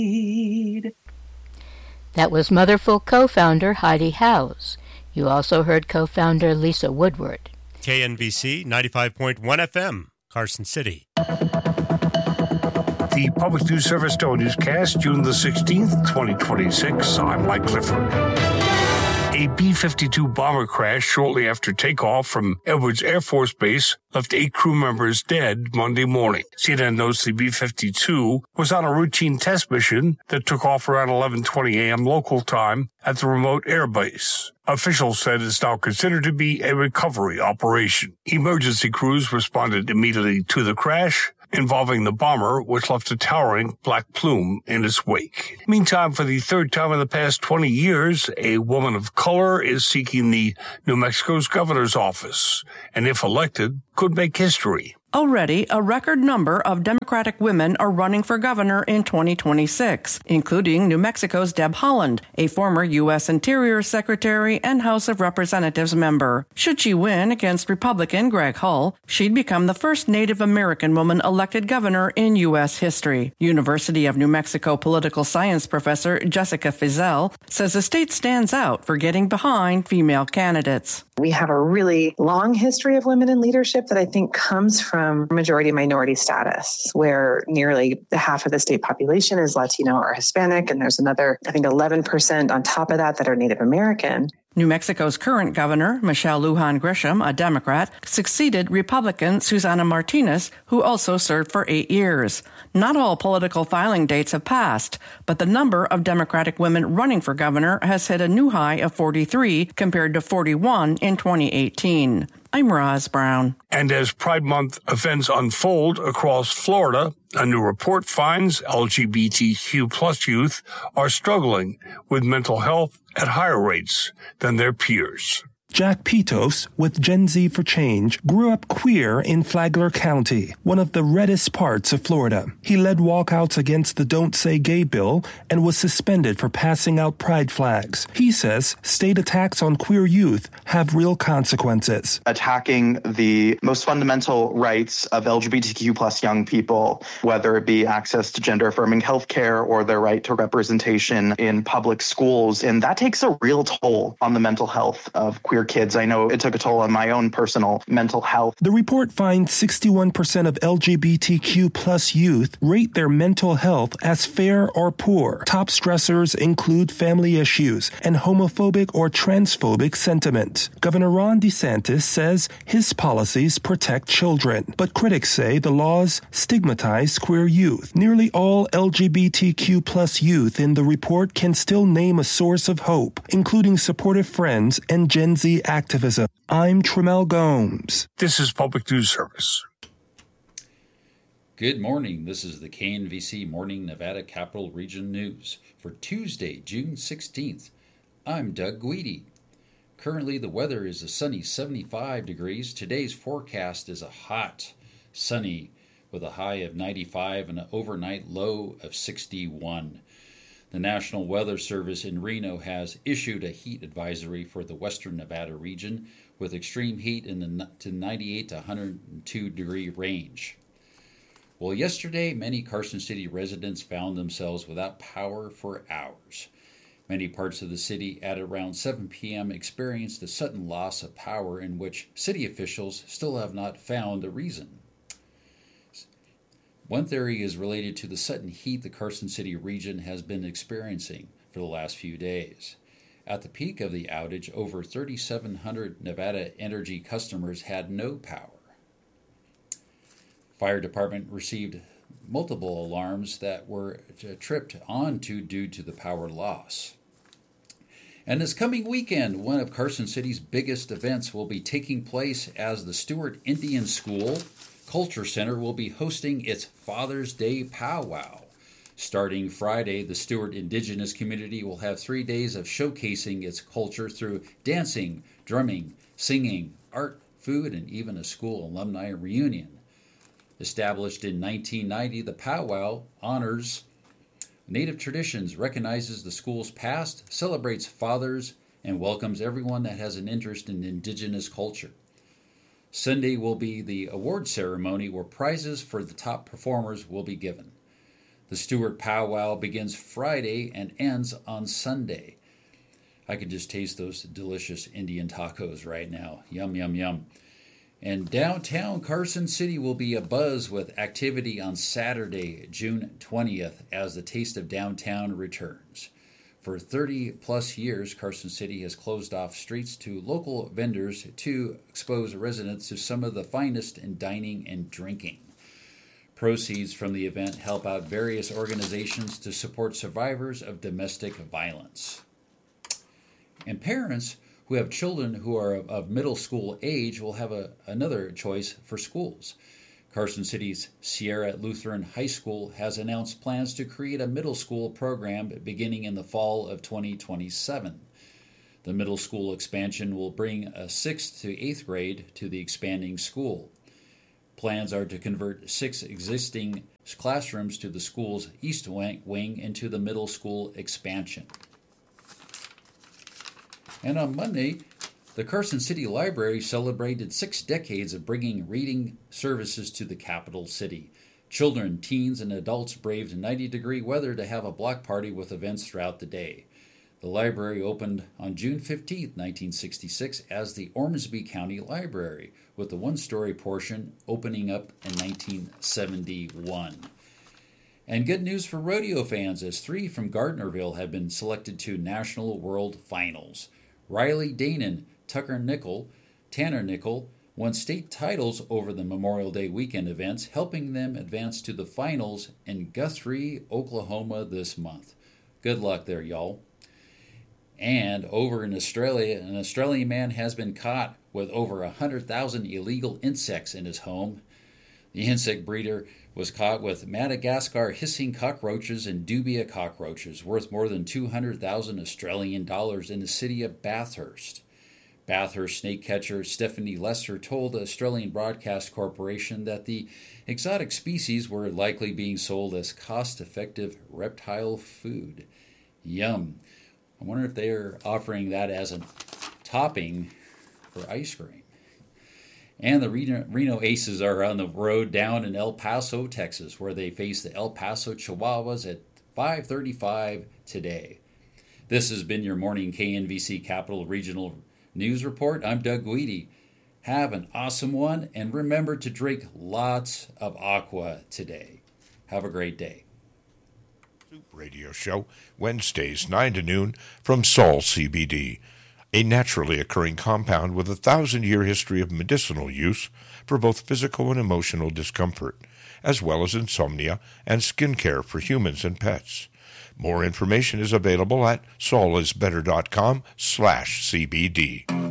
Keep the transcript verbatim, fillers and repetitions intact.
That was Motherful co-founder Heidi Howes. You also heard co-founder Lisa Woodward. K N V C ninety-five point one F M, Carson City. The Public News Service Doe Newscast, June the sixteenth, twenty twenty-six. I'm Mike Clifford. A B fifty-two bomber crash shortly after takeoff from Edwards Air Force Base left eight crew members dead Monday morning. C N N notes the B fifty-two was on a routine test mission that took off around eleven twenty a.m. local time at the remote air base. Officials said it's now considered to be a recovery operation. Emergency crews responded immediately to the crash involving the bomber, which left a towering black plume in its wake. Meantime, for the third time in the past twenty years, a woman of color is seeking the New Mexico's governor's office, and if elected, could make history. Already, a record number of Democratic women are running for governor in twenty twenty-six, including New Mexico's Deb Haaland, a former U S Interior Secretary and House of Representatives member. Should she win against Republican Greg Hull, she'd become the first Native American woman elected governor in U S history. University of New Mexico political science professor Jessica Fizel says the state stands out for getting behind female candidates. We have a really long history of women in leadership that I think comes from majority minority status, where nearly half of the state population is Latino or Hispanic, and there's another, I think, eleven percent on top of that that are Native American. New Mexico's current governor, Michelle Lujan Grisham, a Democrat, succeeded Republican Susana Martinez, who also served for eight years. Not all political filing dates have passed, but the number of Democratic women running for governor has hit a new high of forty-three compared to forty-one in twenty eighteen. I'm Roz Brown. And as Pride Month events unfold across Florida, a new report finds L G B T Q plus youth are struggling with mental health at higher rates than their peers. Jack Pitos, with Gen Z for Change, grew up queer in Flagler County, one of the reddest parts of Florida. He led walkouts against the Don't Say Gay bill and was suspended for passing out pride flags. He says state attacks on queer youth have real consequences. Attacking the most fundamental rights of L G B T Q plus young people, whether it be access to gender-affirming health care or their right to representation in public schools, and that takes a real toll on the mental health of queer kids. I know it took a toll on my own personal mental health. The report finds sixty-one percent of L G B T Q plus youth rate their mental health as fair or poor. Top stressors include family issues and homophobic or transphobic sentiment. Governor Ron DeSantis says his policies protect children, but critics say the laws stigmatize queer youth. Nearly all L G B T Q plus youth in the report can still name a source of hope, including supportive friends and Gen Z activism. I'm Tremel Gomes. This is Public News Service. Good morning. This is the K N V C Morning Nevada Capital Region News for Tuesday, June sixteenth. I'm Doug Guidi. Currently, the weather is a sunny seventy-five degrees. Today's forecast is a hot, sunny, with a high of ninety-five and an overnight low of sixty-one. The National Weather Service in Reno has issued a heat advisory for the western Nevada region with extreme heat in the to ninety-eight to one hundred two degree range. Well, yesterday, many Carson City residents found themselves without power for hours. Many parts of the city at around seven p.m. experienced a sudden loss of power in which city officials still have not found a reason. One theory is related to the sudden heat the Carson City region has been experiencing for the last few days. At the peak of the outage, over thirty-seven hundred Nevada Energy customers had no power. Fire department received multiple alarms that were tripped onto due to the power loss. And this coming weekend, one of Carson City's biggest events will be taking place as the Stewart Indian School Culture Center will be hosting its Father's Day powwow. Starting Friday, the Stewart Indigenous community will have three days of showcasing its culture through dancing, drumming, singing, art, food, and even a school alumni reunion. Established in nineteen ninety, the powwow honors Native traditions, recognizes the school's past, celebrates fathers, and welcomes everyone that has an interest in Indigenous culture. Sunday will be the award ceremony where prizes for the top performers will be given. The Stewart Powwow begins Friday and ends on Sunday. I could just taste those delicious Indian tacos right now. Yum, yum, yum. And downtown Carson City will be abuzz with activity on Saturday, June twentieth, as the Taste of Downtown returns. For thirty plus years, Carson City has closed off streets to local vendors to expose residents to some of the finest in dining and drinking. Proceeds from the event help out various organizations to support survivors of domestic violence. And parents who have children who are of middle school age will have a, another choice for schools. Carson City's Sierra Lutheran High School has announced plans to create a middle school program beginning in the fall of twenty twenty-seven. The middle school expansion will bring a sixth to eighth grade to the expanding school. Plans are to convert six existing classrooms to the school's east wing into the middle school expansion. And on Monday, the Carson City Library celebrated six decades of bringing reading services to the capital city. Children, teens, and adults braved ninety-degree weather to have a block party with events throughout the day. The library opened on June fifteenth, nineteen sixty-six as the Ormsby County Library, with the one-story portion opening up in nineteen seventy-one. And good news for rodeo fans, as three from Gardnerville have been selected to National World Finals. Riley Danon, Tucker Nickel, Tanner Nickel won state titles over the Memorial Day weekend events, helping them advance to the finals in Guthrie, Oklahoma this month. Good luck there, y'all. And over in Australia, an Australian man has been caught with over one hundred thousand illegal insects in his home. The insect breeder was caught with Madagascar hissing cockroaches and dubia cockroaches, worth more than two hundred thousand Australian dollars in the city of Bathurst. Bathurst snake catcher Stephanie Lester told the Australian Broadcast Corporation that the exotic species were likely being sold as cost-effective reptile food. Yum. I wonder if they're offering that as a topping for ice cream. And the Reno, Reno Aces are on the road down in El Paso, Texas, where they face the El Paso Chihuahuas at five thirty-five today. This has been your morning K N V C Capital Regional News Report. I'm Doug Guidi. Have an awesome one, and remember to drink lots of aqua today. Have a great day. Radio show, Wednesdays, nine to noon, from Sol C B D. A naturally occurring compound with a thousand-year history of medicinal use for both physical and emotional discomfort, as well as insomnia and skin care for humans and pets. More information is available at solisbetter dot com slash C B D.